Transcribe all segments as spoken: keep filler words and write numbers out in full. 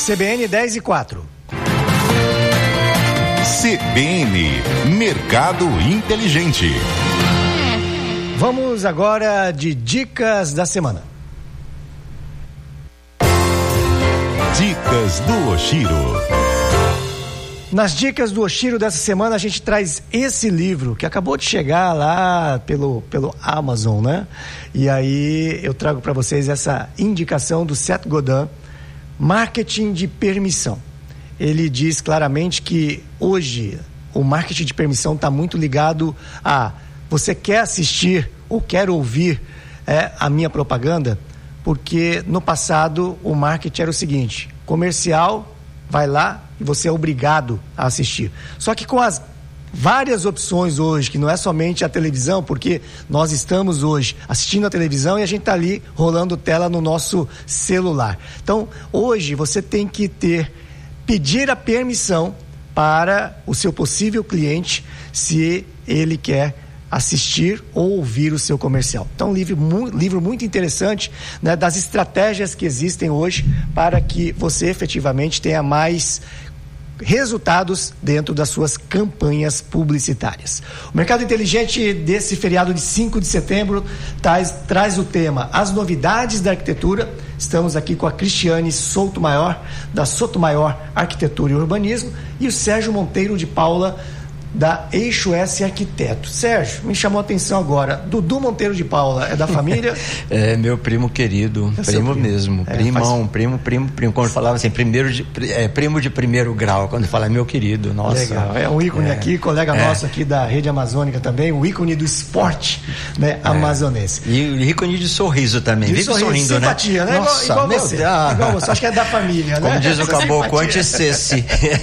C B N dez e quatro. C B N Mercado Inteligente. Vamos agora de dicas da semana. Dicas do Oshiro. Nas dicas do Oshiro dessa semana a gente traz esse livro que acabou de chegar lá pelo, pelo Amazon, né? E aí eu trago para vocês essa indicação do Seth Godin, Marketing de Permissão. Ele diz claramente que hoje o marketing de permissão está muito ligado a você quer assistir ou quer ouvir é, a minha propaganda, porque no passado o marketing era o seguinte: comercial, vai lá e você é obrigado a assistir. Só que com as várias opções hoje, que não é somente a televisão, porque nós estamos hoje assistindo a televisão e a gente está ali rolando tela no nosso celular. Então, hoje você tem que ter, pedir a permissão para o seu possível cliente se ele quer assistir ou ouvir o seu comercial. Então, um livro, mu- livro muito interessante, né, das estratégias que existem hoje para que você efetivamente tenha mais resultados dentro das suas campanhas publicitárias. O Mercado Inteligente desse feriado de cinco de setembro traz, traz o tema As Novidades da Arquitetura. Estamos aqui com a Cristiane Soutomaior, da Soutomaior Arquitetura e Urbanismo, e o Sérgio Monteiro de Paula, da Eixo S Arquiteto. Sérgio, me chamou a atenção agora, Dudu Monteiro de Paula é da família? É meu primo querido, é primo, primo mesmo, é, primão, faz... primo, primo, primo, quando falava assim, primeiro de, é, primo de primeiro grau, quando fala meu querido, nossa. Legal, é um ícone é, aqui, colega é. nosso aqui da Rede Amazônica também, um ícone do esporte, né, é. amazonense. E ícone de sorriso também, de vive sorriso, sorrindo, simpatia, né? Nossa, igual, igual você, Deus. igual você, acho que é da família, como né? diz o caboclo, antes-se.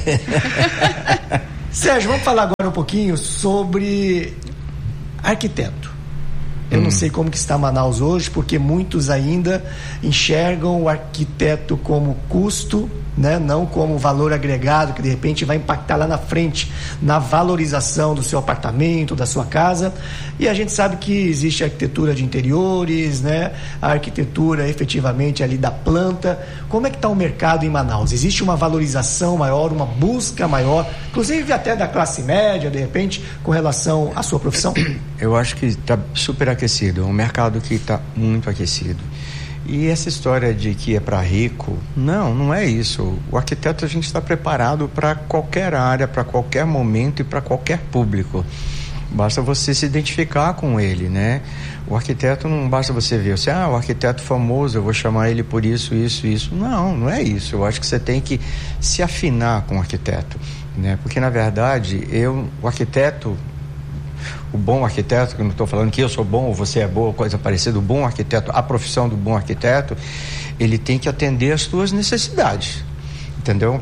Sérgio, vamos falar agora um pouquinho sobre arquiteto. Eu hum. não sei como que está Manaus hoje, porque muitos ainda enxergam o arquiteto como custo, né? Não como valor agregado, que de repente vai impactar lá na frente na valorização do seu apartamento, da sua casa. E a gente sabe que existe a arquitetura de interiores, né? A arquitetura efetivamente ali da planta. Como é que está o mercado em Manaus? Existe uma valorização maior, uma busca maior, inclusive até da classe média, de repente, com relação à sua profissão? Eu acho que está super aquecido, é um mercado que está muito aquecido. E essa história de que é para rico, não, não é isso. O arquiteto, a gente está preparado para qualquer área, para qualquer momento e para qualquer público. Basta você se identificar com ele, né? O arquiteto não basta você ver, você, ah, o arquiteto famoso, eu vou chamar ele por isso, isso, isso. Não, não é isso. Eu acho que você tem que se afinar com o arquiteto, né? Porque, na verdade, eu, o arquiteto... O bom arquiteto, que eu não estou falando que eu sou bom ou você é boa, coisa parecida, o bom arquiteto, a profissão do bom arquiteto, ele tem que atender às suas necessidades, entendeu?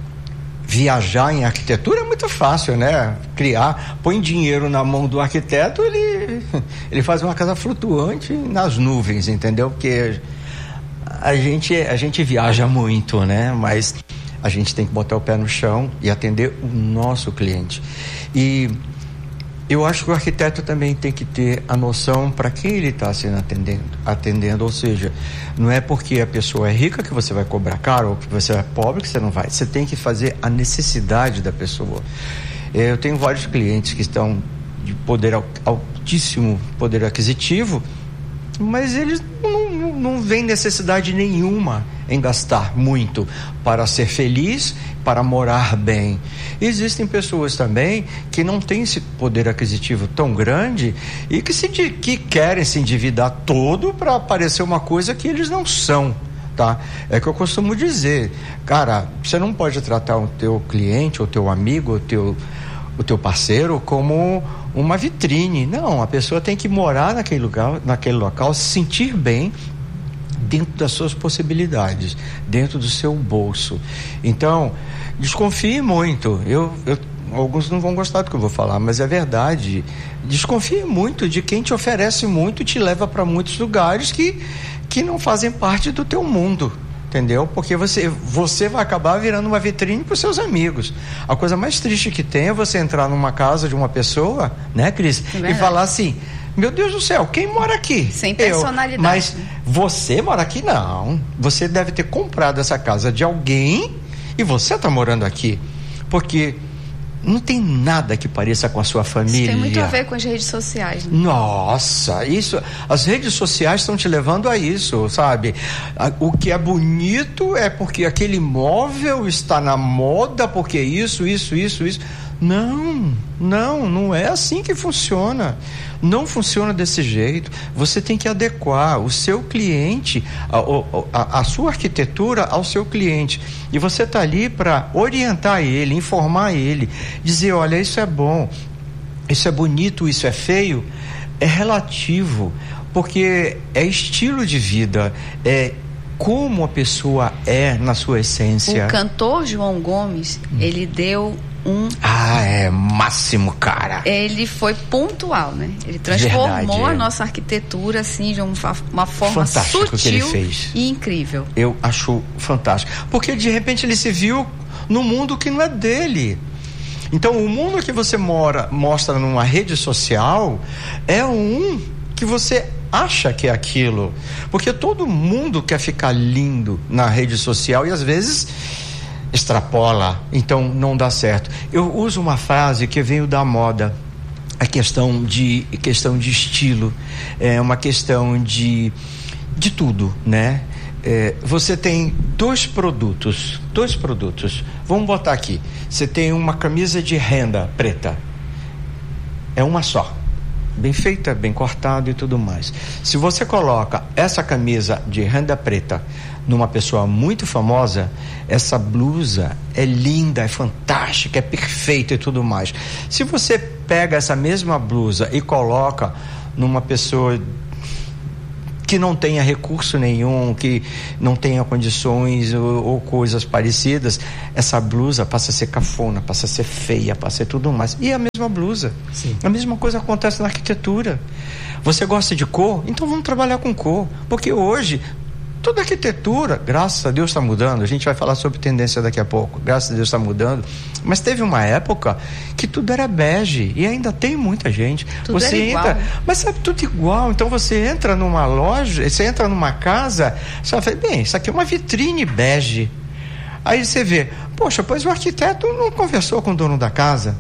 Viajar em arquitetura é muito fácil, né? Criar, põe dinheiro na mão do arquiteto, ele, ele faz uma casa flutuante nas nuvens, entendeu? Porque a gente, a gente viaja muito, né? Mas a gente tem que botar o pé no chão e atender o nosso cliente. E eu acho que o arquiteto também tem que ter a noção para quem ele está sendo atendendo, atendendo, ou seja, não é porque a pessoa é rica que você vai cobrar caro, ou que você é pobre que você não vai. Você tem que fazer a necessidade da pessoa. Eu tenho vários clientes que estão de poder altíssimo, poder aquisitivo, mas eles não, não, não veem necessidade nenhuma em gastar muito para ser feliz, para morar bem. Existem pessoas também que não têm esse poder aquisitivo tão grande e que, se, que querem se endividar todo para parecer uma coisa que eles não são, tá? É que eu costumo dizer, cara, você não pode tratar o teu cliente, o teu amigo, o teu, o teu parceiro como uma vitrine. Não, a pessoa tem que morar naquele lugar, naquele local, se sentir bem dentro das suas possibilidades, dentro do seu bolso. Então, desconfie muito. Eu, eu, alguns não vão gostar do que eu vou falar, mas é verdade. Desconfie muito de quem te oferece muito e te leva para muitos lugares que, que não fazem parte do teu mundo. Entendeu? Porque você, você vai acabar virando uma vitrine para os seus amigos. A coisa mais triste que tem é você entrar numa casa de uma pessoa, né, Cris? É e falar assim, Meu Deus do céu, quem mora aqui? Sem personalidade. Eu. Mas você mora aqui? Não. Você deve ter comprado essa casa de alguém e você está morando aqui. Porque não tem nada que pareça com a sua família. Isso tem muito a ver com as redes sociais, né? Nossa, isso, as redes sociais estão te levando a isso, sabe? O que é bonito é porque aquele imóvel está na moda, porque isso, isso, isso, isso. Não, não, não é assim que funciona. Não funciona desse jeito. Você tem que adequar o seu cliente, a, a, a sua arquitetura ao seu cliente. E você está ali para orientar ele, informar ele, dizer, olha, isso é bom, isso é bonito, isso é feio. É relativo, porque é estilo de vida, é como a pessoa é na sua essência. O cantor João Gomes, hum. ele deu um... Ah, é máximo, cara. Ele foi pontual, né? Ele transformou Verdade, a é. nossa arquitetura, assim, de uma, uma forma fantástico sutil que ele fez. E incrível. Eu acho fantástico. Porque, de repente, ele se viu num mundo que não é dele. Então, o mundo que você mora, mostra numa rede social é um que você acha que é aquilo. Porque todo mundo quer ficar lindo na rede social e, às vezes, extrapola, então não dá certo. Eu uso uma frase que veio da moda, a questão de questão de estilo, é uma questão de de tudo, né? É, você tem dois produtos, dois produtos. Vamos botar aqui. Você tem uma camisa de renda preta, é uma só, bem feita, bem cortada e tudo mais. Se você coloca essa camisa de renda preta numa pessoa muito famosa, essa blusa é linda, é fantástica, é perfeita e tudo mais. Se você pega essa mesma blusa e coloca numa pessoa que não tenha recurso nenhum, que não tenha condições ou, ou coisas parecidas, essa blusa passa a ser cafona, passa a ser feia, passa a ser tudo mais. E é a mesma blusa. Sim. A mesma coisa acontece na arquitetura. Você gosta de cor? Então vamos trabalhar com cor, porque hoje toda arquitetura, graças a Deus, está mudando. A gente vai falar sobre tendência daqui a pouco. Graças a Deus está mudando. Mas teve uma época que tudo era bege. E ainda tem muita gente. Tudo você era igual. entra, mas sabe, tudo igual. Então você entra numa loja, você entra numa casa, você vai falar, bem, isso aqui é uma vitrine bege. Aí você vê, poxa, pois o arquiteto não conversou com o dono da casa.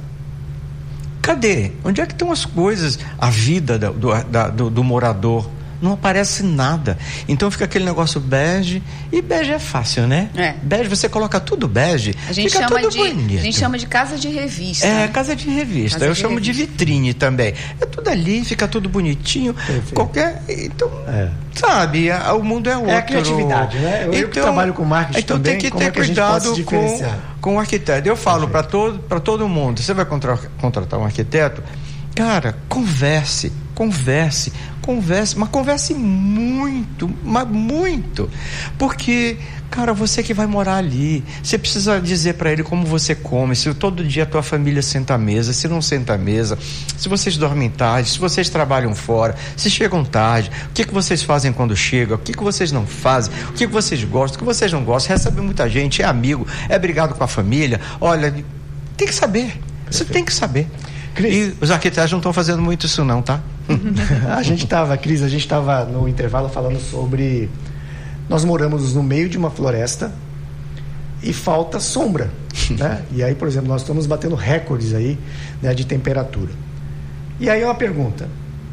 Cadê? Onde é que estão as coisas? A vida do, do, da, do, do morador. Não aparece nada. Então fica aquele negócio bege. E bege é fácil, né? É. Bege, você coloca tudo bege. A gente, fica chama tudo de, bonito. a gente chama de casa de revista. É, né? casa de revista. Casa Eu de chamo revista. de vitrine também. É tudo ali, fica tudo bonitinho. Perfeito. Qualquer. Então, É. sabe, a, o mundo é outro. É a criatividade, né? Eu, eu que trabalho com marketing então também, tem que como ter é que a gente pode se cuidado com, diferenciar? com o arquiteto. Eu falo para todo, para todo mundo, você vai contra, contratar um arquiteto, cara, converse, converse, converse, mas converse muito, mas muito, porque, cara, você que vai morar ali, você precisa dizer para ele como você come, se todo dia a tua família senta à mesa, se não senta à mesa, se vocês dormem tarde, se vocês trabalham fora, se chegam tarde, o que que vocês fazem quando chegam, o que que vocês não fazem, o que que vocês gostam, o que vocês não gostam, recebe muita gente, é amigo, é brigado com a família, olha, tem que saber, você tem que saber. Cris. E os arquitetos não estão fazendo muito isso não, tá? A gente estava, Cris, a gente estava no intervalo falando sobre... Nós moramos no meio de uma floresta e falta sombra, né? E aí, por exemplo, nós estamos batendo recordes aí, né, de temperatura. E aí uma pergunta.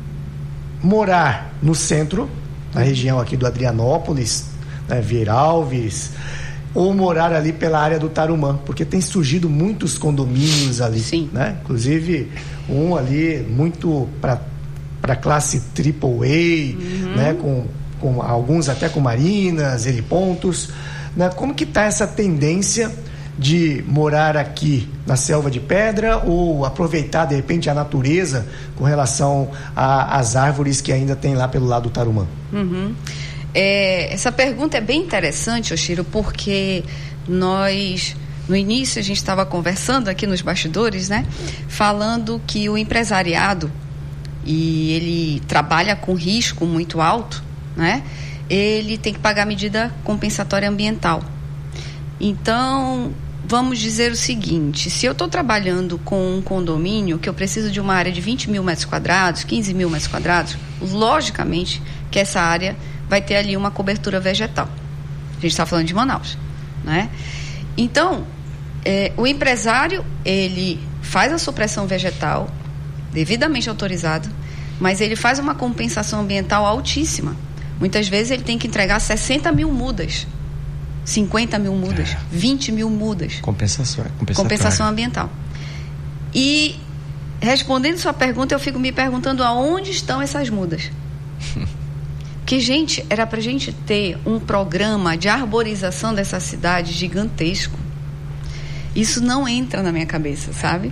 Morar no centro, na região aqui do Adrianópolis, né, Vieira Alves, ou morar ali pela área do Tarumã, porque tem surgido muitos condomínios ali. Sim. Né? Inclusive um ali muito para para classe triple A, uhum. né? com, com alguns até com marinas, helipontos, né? Como que está essa tendência de morar aqui na Selva de Pedra ou aproveitar de repente a natureza com relação às árvores que ainda tem lá pelo lado do Tarumã? Uhum. É, essa pergunta é bem interessante, Oshiro, porque nós, no início, a gente estava conversando aqui nos bastidores, né? Falando que o empresariado, e ele trabalha com risco muito alto, né? Ele tem que pagar medida compensatória ambiental. Então, vamos dizer o seguinte, se eu estou trabalhando com um condomínio que eu preciso de uma área de vinte mil metros quadrados, quinze mil metros quadrados, logicamente que essa área vai ter ali uma cobertura vegetal. A gente está falando de Manaus, né? Então, é, o empresário, ele faz a supressão vegetal, devidamente autorizado, mas ele faz uma compensação ambiental altíssima. Muitas vezes ele tem que entregar sessenta mil mudas, cinquenta mil mudas, é. vinte mil mudas. Compensação, compensação ambiental. E, respondendo sua pergunta, eu fico me perguntando aonde estão essas mudas. Que, gente, era pra gente ter um programa de arborização dessa cidade gigantesco. Isso não entra na minha cabeça, sabe?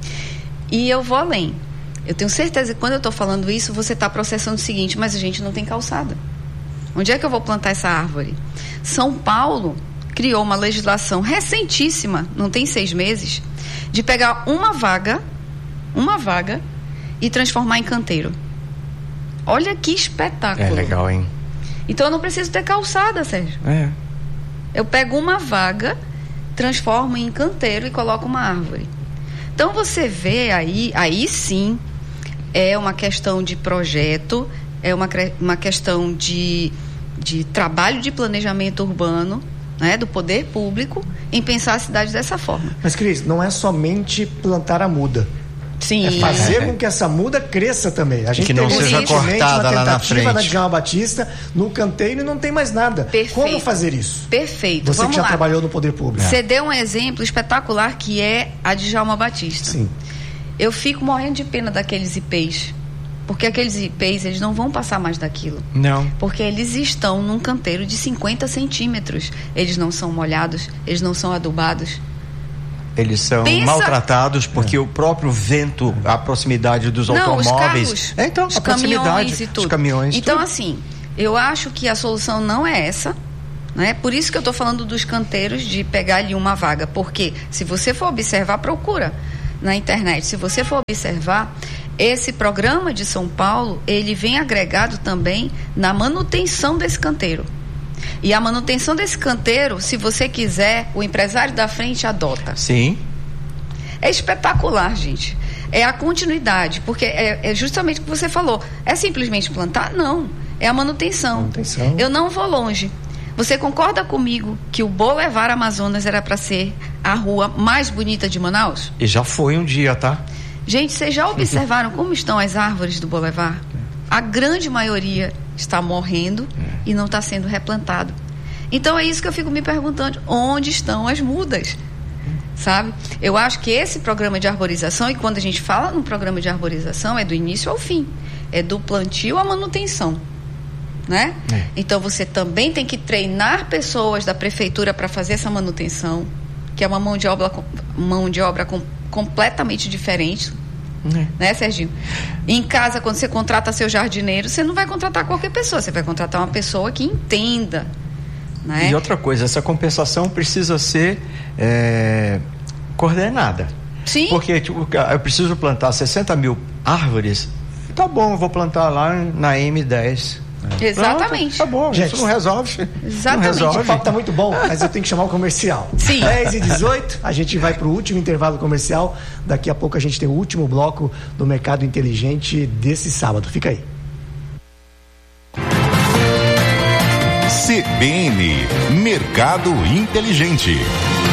E eu vou além. Eu tenho certeza que quando eu estou falando isso, você está processando o seguinte, mas a gente não tem calçada. Onde é que eu vou plantar essa árvore? São Paulo criou uma legislação recentíssima, não tem seis meses, de pegar uma vaga, uma vaga e transformar em canteiro. Olha que espetáculo. É legal, hein? Então eu não preciso ter calçada, Sérgio. É. Eu pego uma vaga, transformo em canteiro e coloco uma árvore. Então você vê aí, aí sim, é uma questão de projeto, é uma, uma questão de, de trabalho de planejamento urbano, né, do poder público, em pensar a cidade dessa forma. Mas, Cris, não é somente plantar a muda. Sim. É fazer com que essa muda cresça também. A gente que não teve seja cortada lá na frente. na Djalma Batista, no canteiro, e não tem mais nada. Perfeito. Como fazer isso? Perfeito. Você Vamos que já lá. trabalhou no poder público. Você deu um exemplo espetacular que é a Djalma Batista. Sim. Eu fico morrendo de pena daqueles I Ps. Porque aqueles I Ps, eles não vão passar mais daquilo. Não. Porque eles estão num canteiro de cinquenta centímetros. Eles não são molhados, eles não são adubados. Eles são Pensa... maltratados porque é. o próprio vento, a proximidade dos não, automóveis. Os carros, é, então, os a proximidade e tudo. Os caminhões. Então, tudo. assim, eu acho que a solução não é essa, né? Por isso que eu estou falando dos canteiros, de pegar ali uma vaga. Porque se você for observar, procura na internet. Se você for observar, esse programa de São Paulo, ele vem agregado também na manutenção desse canteiro. E a manutenção desse canteiro, se você quiser, o empresário da frente adota. Sim. É espetacular, gente. É a continuidade, porque é, é justamente o que você falou. É simplesmente plantar? Não. É a manutenção. manutenção. Eu não vou longe. Você concorda comigo que o Boulevard Amazonas era para ser a rua mais bonita de Manaus? E já foi um dia, tá? Gente, vocês já observaram como estão as árvores do Boulevard? A grande maioria está morrendo e não está sendo replantado. Então é isso que eu fico me perguntando, onde estão as mudas? Sabe? Eu acho que esse programa de arborização, e quando a gente fala no programa de arborização, é do início ao fim, é do plantio à manutenção, né? É. Então você também tem que treinar pessoas da prefeitura para fazer essa manutenção, que é uma mão de obra, mão de obra com, completamente diferente. É. Né, Serginho? Em casa, quando você contrata seu jardineiro, você não vai contratar qualquer pessoa, você vai contratar uma pessoa que entenda, né? E outra coisa, essa compensação precisa ser é, coordenada. Sim. Porque tipo, eu preciso plantar sessenta mil árvores, tá bom, eu vou plantar lá na M dez. É. Exatamente. Pronto, tá bom, gente, isso não resolve. Exatamente. Não resolve. O papo tá muito bom, mas eu tenho que chamar o comercial. Sim. dez e dezoito, a gente vai pro último intervalo comercial. Daqui a pouco a gente tem o último bloco do Mercado Inteligente desse sábado. Fica aí. C B N Mercado Inteligente.